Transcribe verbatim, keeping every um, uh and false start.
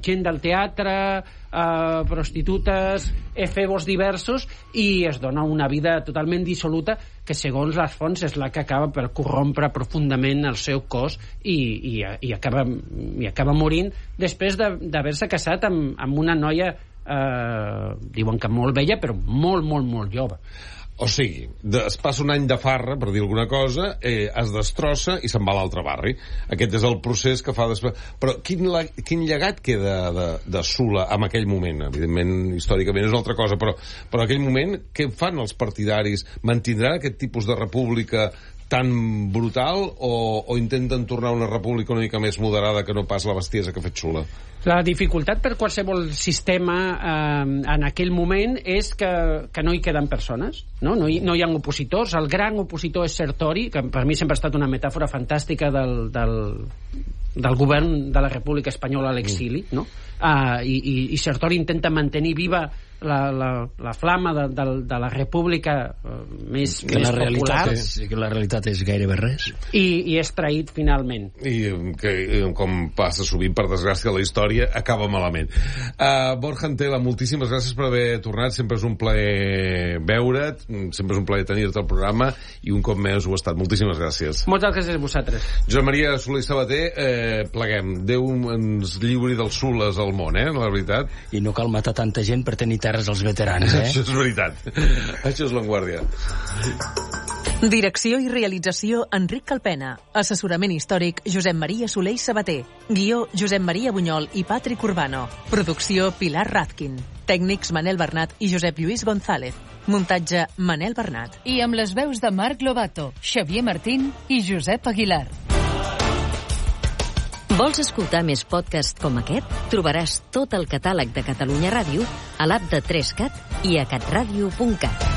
gent del teatre, eh, prostitutes, efebos diversos, i es dona una vida totalment dissoluta que, segons les fonts, és la que acaba per corrompre profundament el seu cos i, i, i, acaba, i acaba morint després de, d'haver-se casat amb, amb una noia, eh, diuen que molt vella, però molt, molt, molt jove. O sigui, es passa un any de farra, per dir alguna cosa, eh, es destrossa i se'n va a l'altre barri. Aquest és el procés que fa després. Però quin, la, quin llegat queda de, de Sula en aquell moment? Evidentment, històricament és una altra cosa, però, però en aquell moment, què fan els partidaris? Mantindran aquest tipus de república tan brutal o, o intenten tornar a una república una mica més moderada que no pas la bestiesa que ha fet Sula? La dificultat per qualsevol sistema eh, en aquell moment és que, que no hi queden persones, no? No, hi, no hi ha opositors. El gran opositor és Sertori, que per mi sempre ha estat una metàfora fantàstica del, del, del govern de la República Espanyola a l'exili, no? Uh, i, i, i Sertori intenta mantenir viva la, la, la flama de, de, de la república uh, més, que més la popular, és, que la realitat és gairebé res, i, i és traït finalment, i que, com passa sovint, per desgràcia, la història acaba malament. uh, Borja Antela, moltíssimes gràcies per haver tornat, sempre és un plaer veure't, sempre és un plaer tenir-te al programa, i un cop més ho ha estat. Moltíssimes gràcies. Moltes gràcies a vosaltres. Josep Maria Soler i Sabater, eh, pleguem, Déu ens lliuri dels Sules al món, eh, la veritat. I no cal matar tanta gent per tenir terres als veterans, eh? Això és veritat. Això és l'Avantguàrdia. Direcció i realització Enric Calpena. Assessorament històric Josep Maria Soler i Sabater. Guió Josep Maria Bunyol i Patrick Urbano. Producció Pilar Razkin. Tècnics Manel Bernat i Josep Lluís González. Muntatge Manel Bernat. I amb les veus de Marc Lobato, Xavier Martín i Josep Aguilar. Vols escoltar més podcasts com aquest? Trobaràs tot el catàleg de Catalunya Ràdio a l'app de tres cat i a catradio punt cat.